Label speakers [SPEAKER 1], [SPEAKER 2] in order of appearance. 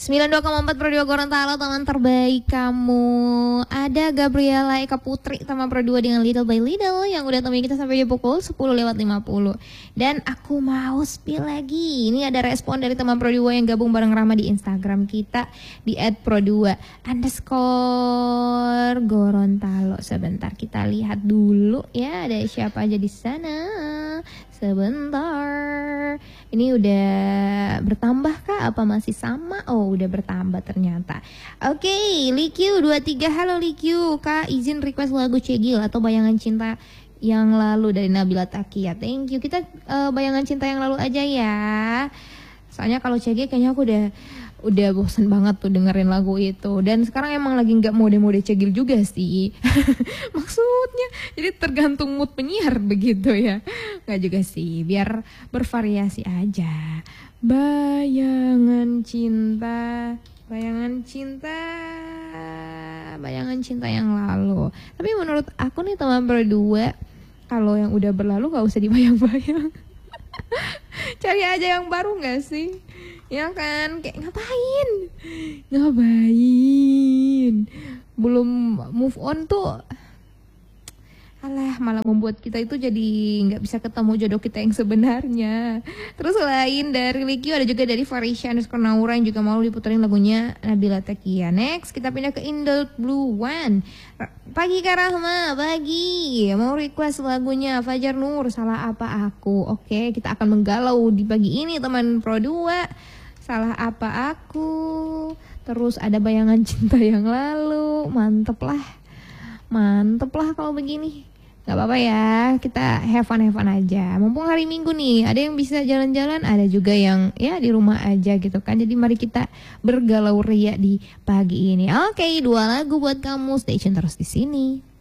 [SPEAKER 1] 92,4 Pro 2 Gorontalo, teman terbaik kamu. Ada Gabriela Eka Putri, teman Pro 2 dengan Little by Little yang udah temenin kita sampai di pukul 10:50. Dan aku mau spill lagi. Ini ada respon dari teman Pro 2 yang gabung bareng Rama di Instagram kita di @pro2_Gorontalo. Sebentar kita lihat dulu ya, ada siapa aja di sana. Sebentar. Ini udah bertambah kah? Apa masih sama? Oh, udah bertambah ternyata. Oke, Likyu 23. Halo Likyu, Kak izin request lagu Cegil atau Bayangan Cinta yang Lalu dari Nabila Takia. Thank you. Kita Bayangan Cinta yang Lalu aja ya. Soalnya kalau Cegil kayaknya aku udah bosan banget tuh dengerin lagu itu. Dan sekarang emang lagi nggak mode-mode Cegil juga sih. Maksudnya jadi tergantung mood penyiar begitu ya. Nggak juga sih, biar bervariasi aja. Bayangan cinta, bayangan cinta, bayangan cinta yang lalu. Tapi menurut aku nih teman berdua, kalau yang udah berlalu gak usah dibayang-bayang. Cari aja yang baru gak sih? Ya kan, kayak ngapain? Belum move on tuh, alah malah membuat kita itu jadi nggak bisa ketemu jodoh kita yang sebenarnya. Terus selain dari Likyu ada juga dari Farisha _Naura yang juga mau diputerin lagunya Nabila Takia. Next kita pindah ke Indel Blue One. Pagi Kak Rahma, pagi. Mau request lagunya Fajar Nur, Salah Apa Aku. Oke, kita akan menggalau di pagi ini teman Pro 2. Salah Apa Aku. Terus ada Bayangan Cinta yang Lalu. Mantep lah kalau begini. Gak apa-apa ya, kita have fun aja. Mumpung hari Minggu nih, ada yang bisa jalan-jalan, ada juga yang ya di rumah aja gitu kan. Jadi mari kita bergalau ria di pagi ini. Oke, 2 lagu buat kamu, stay tune terus di sini.